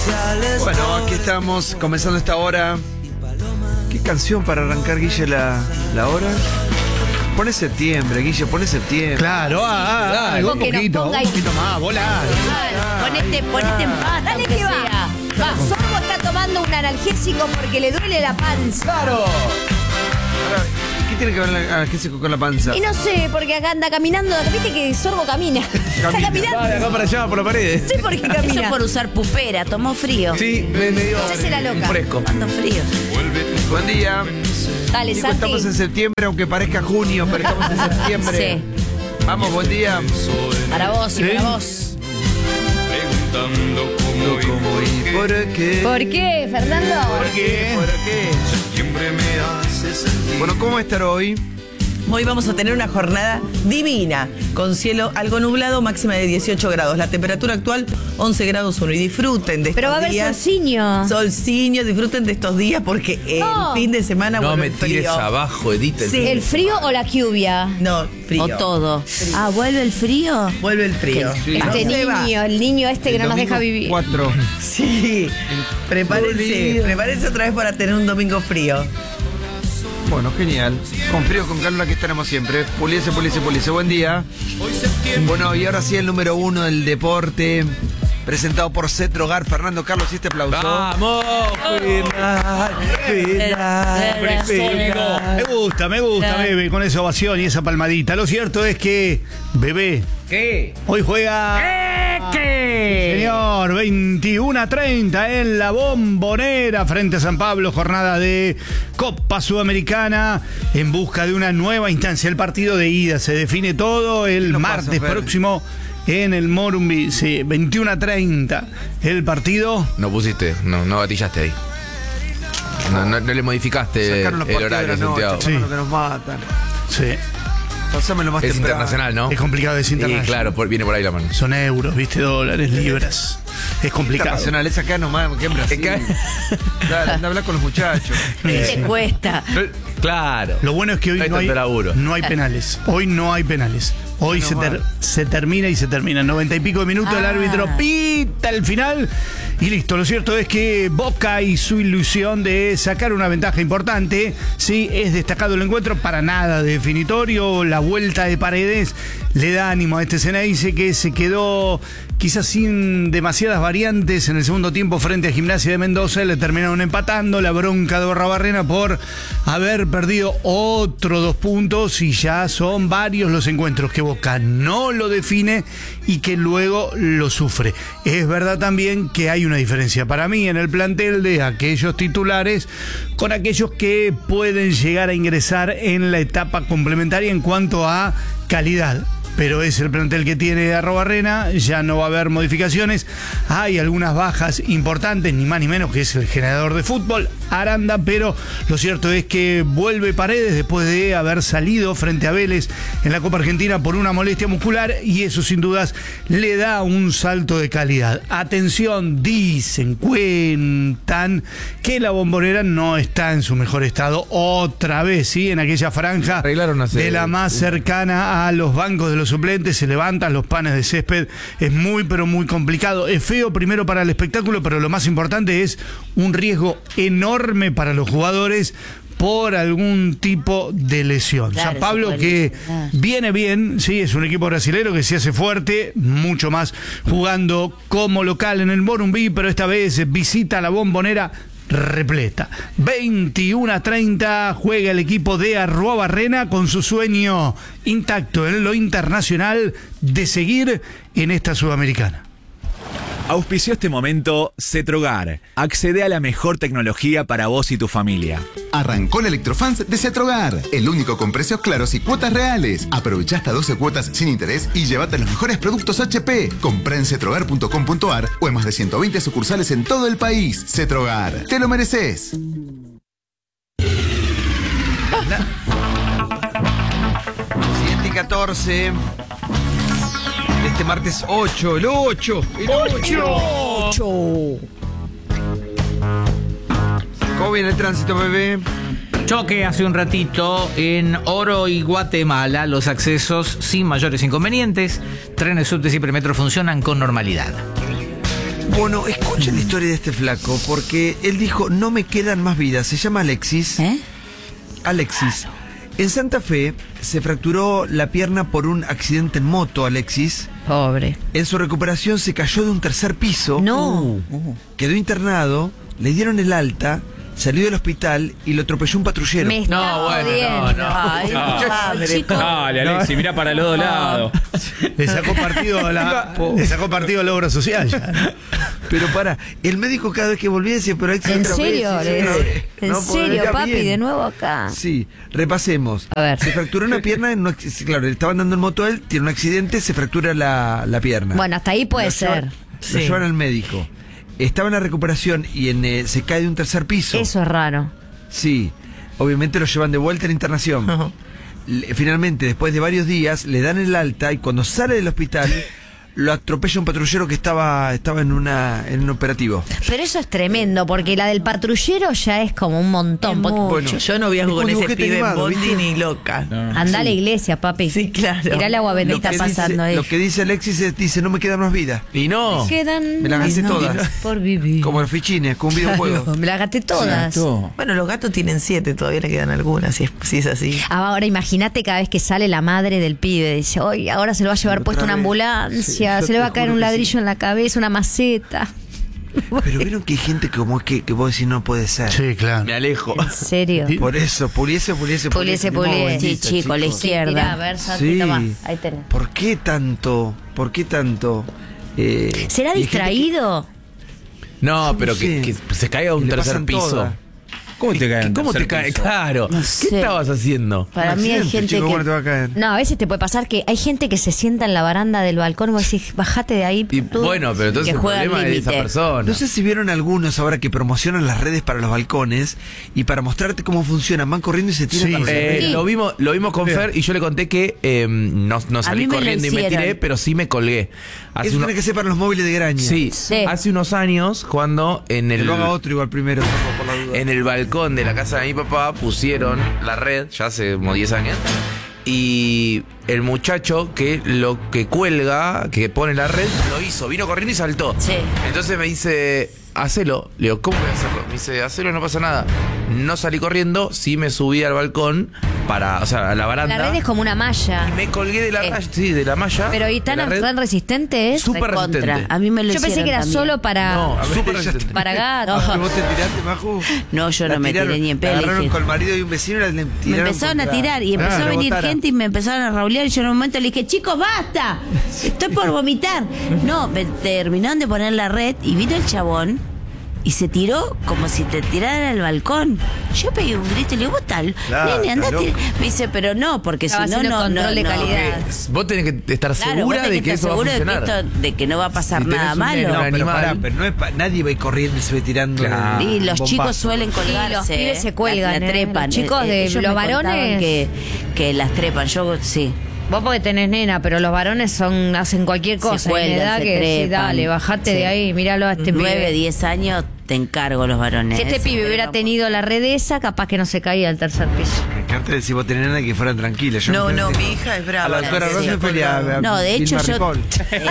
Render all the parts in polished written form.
Bueno, aquí estamos comenzando esta hora. ¿Qué canción para arrancar, Guille, la hora? Pone septiembre, Guille, pone septiembre. Claro, Algo un que nos poquito, ponga un poquito más, volá. Ponete en paz, dale que va. Sorbo está tomando un analgésico porque le duele la panza. ¡Claro! ¿Qué tiene que ver el analgésico con la panza? Y no sé, porque acá anda caminando. ¿Viste que Sorbo camina? Está caminando. Va de acá para allá, por la pared. Sí, porque Eso camina. por usar pupera, tomó frío. Sí, me dio Hacese la loca. fresco. Ando frío. Buen día. Dale, Digo, Santi. estamos en septiembre, aunque parezca junio, pero estamos en septiembre. Sí. Vamos, buen día. Para vos y ¿Sí? para vos. ¿Cómo y por qué? ¿Por qué, Fernando? ¿Por qué? ¿Por qué? Bueno, ¿cómo va a estar hoy? Hoy vamos a tener una jornada divina, con cielo algo nublado, máxima de 18 grados. La temperatura actual, 11 grados 1. Y disfruten de estos Pero va a haber días. solciño. Solciño, disfruten de estos días porque No. el fin de semana No vuelve me el frío. tires abajo, Edith. Sí. ¿El frío o la lluvia? No, frío. O todo. Ah, ¿vuelve el frío? Vuelve el frío. Sí. No Este se va. niño, el niño este que no nos deja vivir. 4. Sí, prepárense otra vez para tener un domingo frío. Bueno, genial. Con frío, con calor, aquí estaremos siempre. Puliese. Buen día. Bueno, y ahora sí el número 1 del deporte. Presentado por Cetrogar. Fernando Carlos, ¿y este aplauso? ¡Vamos! Me gusta, bebé, con esa ovación y esa palmadita. Lo cierto es que, bebé, ¿Qué? hoy juega... Señor, 21:30 en la Bombonera frente a San Pablo, jornada de Copa Sudamericana en busca de una nueva instancia. El partido de ida se define todo el Lo martes paso, Fer. próximo en el Morumbi. Sí, 21:30 el partido. No pusiste, no gatillaste ahí. No le modificaste Sacaron los el partidos de horario, la noche, Santiago. Sí. hermano, que nos matan. Sí, Pásamelo más Es temprano. internacional, ¿no? es complicado decir Sí, internacional. claro, viene por ahí la mano. Son euros, viste, dólares, libras. Es complicado. Internacional, es acá nomás, que en Brasil. Dale, anda a hablar con los muchachos. ¿Qué te cuesta? Claro. Lo bueno es que hoy No hay no hay, tanto laburo. no hay penales. Hoy no hay penales. Hoy se termina y se termina. 90 y pico de minutos, el árbitro pita el final y listo. Lo cierto es que Boca y su ilusión de sacar una ventaja importante, sí, es destacado el encuentro, para nada definitorio. La vuelta de Paredes le da ánimo a este Ceneice que se quedó quizás sin demasiadas variantes en el segundo tiempo frente a Gimnasia de Mendoza. Le terminaron empatando. La bronca de Barrabarrena por haber perdido otros 2 puntos y ya son varios los encuentros que Boca no lo define y que luego lo sufre. Es verdad también que hay una diferencia para mí en el plantel de aquellos titulares con aquellos que pueden llegar a ingresar en la etapa complementaria en cuanto a calidad. Pero es el plantel que tiene Arrobarrena, ya no va a haber modificaciones. Hay algunas bajas importantes, ni más ni menos que es el generador de fútbol, Aranda, pero lo cierto es que vuelve Paredes después de haber salido frente a Vélez en la Copa Argentina por una molestia muscular y eso sin dudas le da un salto de calidad. Atención, dicen, cuentan que la Bombonera no está en su mejor estado otra vez, ¿sí? En aquella franja Arreglaron hace- de la más cercana a los bancos de los suplentes, se levantan los panes de césped, es muy pero muy complicado, es feo primero para el espectáculo, pero lo más importante es un riesgo enorme para los jugadores por algún tipo de lesión. Claro, San Pablo se puede que lesionar. viene bien, sí, es un equipo brasilero que se hace fuerte, mucho más jugando como local en el Morumbi, pero esta vez visita la Bombonera repleta. 21:30 juega el equipo de Arruabarrena con su sueño intacto en lo internacional de seguir en esta Sudamericana. Auspició este momento Cetrogar. Accede a la mejor tecnología para vos y tu familia. Arrancó el Electrofans de Cetrogar, el único con precios claros y cuotas reales. Aprovecha hasta 12 cuotas sin interés y llévate los mejores productos HP. Comprá en cetrogar.com.ar o en más de 120 sucursales en todo el país. Cetrogar, te lo mereces. Siguiente y 14. Este martes 8, el 8. ¿Cómo viene el tránsito, bebé? Choque hace un ratito en Oro y Guatemala. Los accesos sin mayores inconvenientes. Trenes, subtes y premetro funcionan con normalidad. Bueno, escuchen la historia de este flaco, porque él dijo, no me quedan más vidas. Se llama Alexis. Alexis. En Santa Fe se fracturó la pierna por un accidente en moto, Alexis. Pobre. En su recuperación se cayó de un tercer piso. No. Quedó internado, le dieron el alta, salió del hospital y lo atropelló un patrullero. Me está No, bueno, jodiendo. no. Ay, Padre, chico. Dale, Alexi, mira para el otro lado. Le sacó partido al logro social ya. Pero el médico cada vez que volvía decía, pero Alexis ¿En otra vez, serio? sí, otra vez. ¿En No, serio, podría papi? bien. De nuevo acá. Sí, repasemos. A ver. Se fracturó una pierna, claro, le estaban dando en moto a él, tiene un accidente, se fractura la pierna. Bueno, hasta ahí puede Lo ser. llevan- Lo llevan al médico. Estaba en la recuperación y se cae de un tercer piso. Eso es raro. Sí, obviamente lo llevan de vuelta a la internación. Ajá. Finalmente, después de varios días, le dan el alta y cuando sale del hospital, lo atropella un patrullero que estaba en un operativo. Pero eso es tremendo, porque la del patrullero ya es como un montón. Porque Bueno, Yo no viajo es con un ese dibujete pibe en animado, Bondi ¿viste? ni loca. anda a la iglesia, papi. Sí, claro. Mirá el agua bendita pasando ahí. Lo que dice Alexis dice, no me quedan más vida. Y no. Quedan Me las gasté todas. por vivir. Como los fichines, con un videojuego. Me las gasté todas. Bueno, los gatos tienen 7, todavía le quedan algunas, si es así. Ahora imagínate cada vez que sale la madre del pibe, dice, oye, ahora se lo va a llevar Otra puesto una vez. ambulancia, Sí, se le yo va a te caer juro un que ladrillo sí. en la cabeza, una maceta. Pero vieron que hay gente como que vos decís no puede ser. Sí, claro. Me alejo. En serio. Por eso, puliese. Puliese. Bendita, Sí, chico, la izquierda. Sí. A ver, Santi, toma. Ahí tenés. ¿Por qué tanto? ¿Por qué tanto? ¿Será y hay gente distraído? No, Yo pero no que sé. se caiga a un Le tercer pasan piso. todas. ¿Cómo te cae? ¿Cómo te cae? Claro. No ¿Qué sé. estabas haciendo? Para Un mí hay accidente, gente chico, ¿cómo que... no te va a caer? No, a veces te puede pasar que hay gente que se sienta en la baranda del balcón y vos decís, bajate de ahí. Y tú", bueno, pero entonces que el juega al problema es de esa límite. persona. No sé si vieron algunos ahora que promocionan las redes para los balcones y para mostrarte cómo funcionan, van corriendo y se tiran Sí. para los herreros. Sí. Lo vimos con Fer y yo le conté que no salí mí me lo corriendo y me hicieron. tiré, pero sí me colgué. Eso tiene que ser para los móviles de Graña. Sí, Sí. hace unos años cuando Que lo haga otro igual primero, por la duda. en el balcón de la casa de mi papá pusieron la red, ya hace como 10 años, y el muchacho que lo que cuelga, que pone la red, lo hizo, vino corriendo y saltó. Sí. Entonces me dice, hacelo. Le digo, ¿cómo voy a hacerlo? Me dice, hacelo, no pasa nada. No salí corriendo, sí me subí al balcón a la baranda. La red es como una malla. Me colgué de la Eh. raya, sí, de la malla. Pero ¿y de tan, la red. tan resistente es? Súper Recontra. resistente. A mí me lo Yo pensé que era hicieron solo para, No, súper ya resistente. para gatos. ¿Que vos te tiraste, Maju? No, yo no me tiré ni en pedo, La le agarraron dije. con el marido y un vecino y le Me tiraron empezaron a contra- tirar y empezó Claro, a venir botara. gente y me empezaron a raulear y yo en un momento le dije, chicos, basta, estoy por vomitar. No, me terminaron de poner la red y vino el chabón y se tiró como si te tirara al balcón. Yo pegué un grito y le digo, vos tal, Claro, nene, está andate. loco. Me dice, pero no, porque Estaba si no, haciendo no, control de calidad. Vos tenés que estar Claro, segura vos tenés de que estar eso va a seguro de que, funcionar. de que no va a pasar Si tenés nada un malo. nene, no, pero animal. pará, pero no es nadie va a ir corriendo y se ve tirando. Claro. Y los bombazo. chicos suelen colgarse. los pibes se cuelgan, la trepan. los chicos de Ellos los me contaban varones. que las trepan. Yo sí. Vos porque tenés nena, pero los varones hacen cualquier Se cosa. cuelgan, Hay una edad se que sí, trepan. dale, bajate Sí. de ahí, míralo a este 9, pibe. 10 años te encargo los varones. Si este pibe hubiera tenido la red esa, capaz que no se caía al tercer piso. Me encanta decir vos tenés nena que fueran tranquilas. Yo No, no, tengo- mi hija es brava. A la doctora Sí, Rosenfeld y a No, de hecho Vilma yo Ripoll.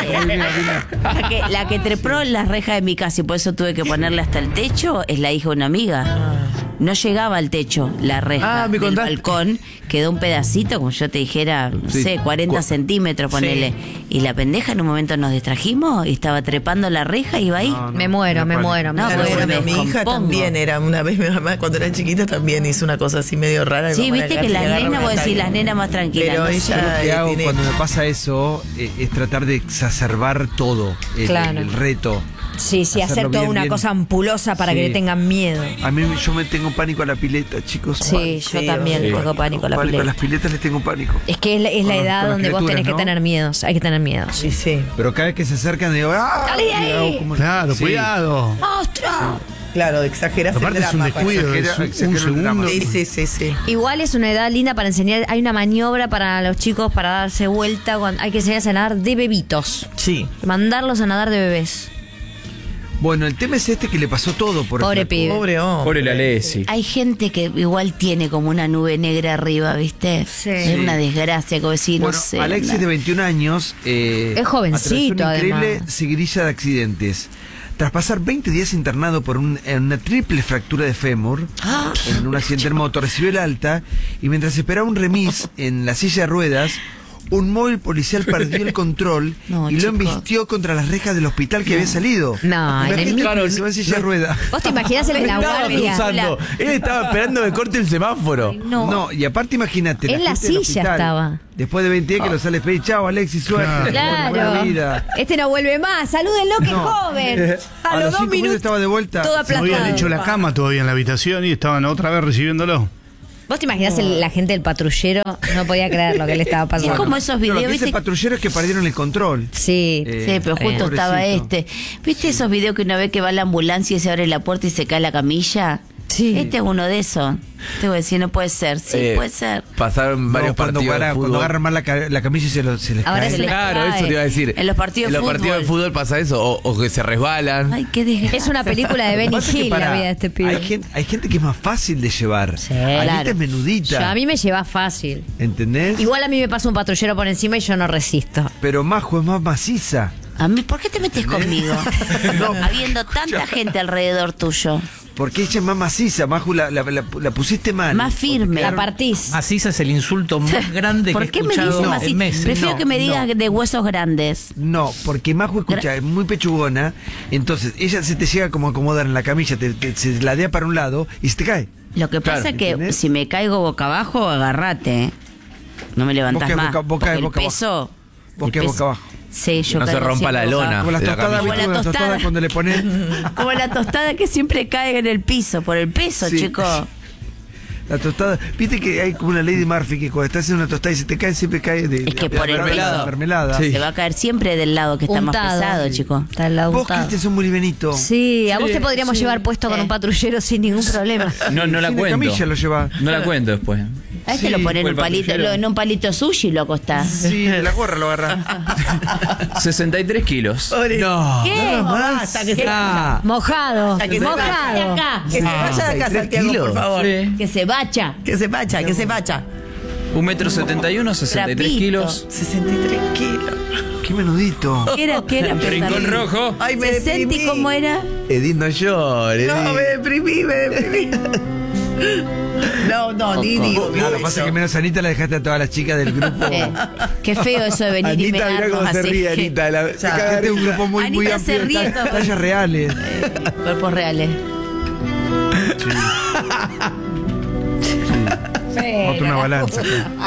la que trepó las rejas de mi casa y por eso tuve que ponerle hasta el techo es la hija de una amiga. No llegaba al techo la reja Ah, me del contaste. balcón, quedó un pedacito, como yo te dijera, no Sí. sé, 40 centímetros, ponele. Y la pendeja en un momento nos distrajimos y estaba trepando la reja y iba ahí. No, Me muero, me muero. No, Claro, bueno, bueno, me mi hija descompongo. también era una vez, mi mamá cuando era chiquita también hizo una cosa así medio rara. Mi Sí, mamá viste le que las agarra nenas, una vos decís, talla. las nenas más tranquilas. Pero no ella sé. Lo que hago tiene- cuando me pasa eso es tratar de exacerbar todo Claro. el reto. Sí, sí, hacer Hacerlo toda bien, una bien. cosa ampulosa para que Sí. le tengan miedo. A mí yo me tengo pánico a la pileta, chicos. Sí, yo Sí, también sí. tengo pánico a la A pileta. las piletas les tengo pánico. Es que es la Con- edad con las donde vos tenés criaturas, que ¿no? tener miedos. Hay que tener miedos. Sí, sí. Pero cada vez que se acercan digo, ¡ah! ¡Dale de ahí! Y hago como- Claro, Sí. cuidado. ¡Monstruo! Claro, exageras el Aparte es un drama. descuido, exagera- es un exagera el drama. segundo. Sí, sí, sí, sí. Igual es una edad linda para enseñar. Hay una maniobra para los chicos para darse vuelta. Hay que enseñarse a nadar de bebitos. Sí. Mandarlos a nadar de bebés. Bueno, el tema es este que le pasó todo por el Pobre flaco. pibe. Pobre hombre. Pobre la Lesi. Hay gente que igual tiene como una nube negra arriba, ¿viste? Sí. Es una desgracia, como decir, Bueno, no sé. Alexis anda. de 21 años Es jovencito, atravesó una increíble además. seguidilla de accidentes. Tras pasar 20 días internado por en una triple fractura de fémur, en un accidente en moto, recibió el alta y mientras esperaba un remis en la silla de ruedas, un móvil policial perdió el control No, y lo chico. embistió contra las rejas del hospital que había salido. No, en el Imagínate mismo- que se va en silla de ruedas. ¿Vos te imaginás el de la Estaba guardia? cruzando. Él estaba esperando que corte el semáforo. No, y aparte imagínate. En la gente del silla hospital, estaba. Después de 20 días que lo sale pedir, chao Alexis, suerte. Buena Claro. vida. Este no vuelve más. Salúdenlo, que es joven. A los 5 minutos estaba de vuelta. todo No habían aplastado. hecho la cama todavía en la habitación y estaban otra vez recibiéndolo. ¿Vos te imaginás la gente del patrullero? No podía creer lo que le estaba Es pasando. como esos No, lo videos, que dice ¿viste? el patrullero es que perdieron el control. Sí. Sí, pero justo pobrecito. estaba ¿Viste esos videos que una vez que va la ambulancia y se abre la puerta y se cae la camilla? Sí. Este es uno de esos. Te voy a decir, no puede ser. Sí, puede ser. Pasaron varios Cuando partidos de cuando fútbol. agarran mal la camilla y se les Ahora cae. se les Claro, cae. eso te iba a decir. En los partidos de En los partidos de fútbol. fútbol pasa eso, o que se resbalan. Ay, qué desgracia. Es una película de Lo que Benny pasa es que Hill la pará, vida de este pibe. hay gente que es más fácil de llevar. Sí. Anita Claro. es menudita. Yo, a mí me lleva fácil. ¿Entendés? Igual a mí me pasa un patrullero por encima y yo no resisto. Pero Majo es más maciza. A mí, ¿por qué te metes conmigo? No. Habiendo tanta gente alrededor tuyo. Porque ella es más maciza. Majo, la pusiste mal. Más firme. La partís. Maciza es el insulto más grande que ¿Por he qué me escuchado dices así? en meses. Prefiero No, que me digas no. de huesos grandes. No, porque Majo, escucha, es muy pechugona. Entonces, ella se te llega como a acomodar en la camilla, se ladea para un lado y se te cae. Lo que pasa Claro, es que ¿entendés? si me caigo boca abajo, agarrate. ¿Eh? No me levantás Boca- más. boca- boca- porque el boca abajo. peso... Boca el boca abajo. Sí, yo No se caigo rompa la siempre boca lona. abajo. Como las de la tostadas, camilla. ¿viste? Como la Las tostadas tostada. cuando le ponen Como la tostada que siempre cae en el piso, por el peso, Sí. chico. la tostada. Viste que hay como una ley de Murphy que cuando estás haciendo una tostada y se te cae, siempre cae de Es que de por el mermelada. peso. mermelada. Sí. Se va a caer siempre del lado que está Untado. más pesado, chico. Está al lado Vos, untado. Cristian, sos muy livianito. Sí, a vos te podríamos llevar puesto con un patrullero sin ningún problema. No la Sin la cuento. camilla lo lleva. No la cuento después. A este lo ponen fue en el un palito, patrullero. en un palito sushi y lo acostás. Sí, la gorra lo agarra. 63 kilos. No. ¿Qué? Basta, que se vaya. Mojado. Que se vaya de Mojado. acá. Que se vaya de acá, 63 Santiago, kilos. por favor. Sí. Que se bacha. Que se vaya, que se vaya. 1,71 m, 63 Trapito. kilos. 63 kilos. Qué menudito. ¿Qué era? ¿Qué era? Rincón rojo. Ay, me 60 deprimí. ¿cómo era? Edith, no llores. No, me deprimí. No, ni digo. Claro, lo que pasa es que menos Anita la dejaste a todas las chicas del grupo. Qué feo eso de venir y Anita, mirá mearnos cómo se así. ríe, Anita. Se caga Este es un risa. grupo muy, muy Anita se amplio. ríe, Tallas reales. Cuerpos reales. Otra una balanza.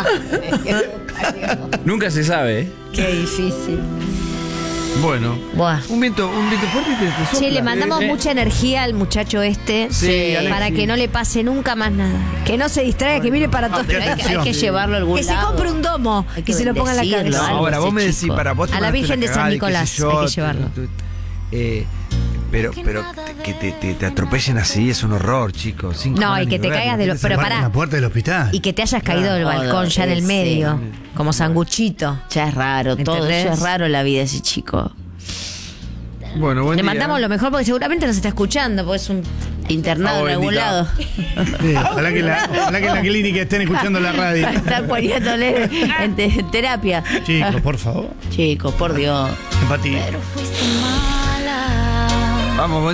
Nunca se sabe, ¿eh? Qué difícil. Bueno. Buah. Un viento fuerte te sopla. Che, le mandamos mucha energía al muchacho este Sí, Alexis. para que no le pase nunca más nada. Que no se distraiga, que mire para todos Pero hay que llevarlo a algún Que se lado. compre un domo Hay y que se lo ponga en la bendecirlo, cabeza. algo Ahora, vos ese me decís, chico. para vos te A la mandaste Virgen una de San cagada y qué Nicolás, sé yo, hay que llevarlo. Pero que te atropellen así es un horror, chicos. No, y que te caigas de los. Pero En pará. la puerta del hospital. Y que te hayas caído del balcón ya en el ese. medio. Como sanguchito. Ya es raro, todo ¿Entendés? eso es raro la vida de ese chico. Bueno, buen Le día. mandamos lo mejor porque seguramente nos está escuchando, porque es un. Internado en algún bendita. lado. Sí, ojalá que en la clínica estén escuchando la radio. Están poniéndole en terapia. Chicos, por favor. Chicos, por Dios. Empatía. Vamos,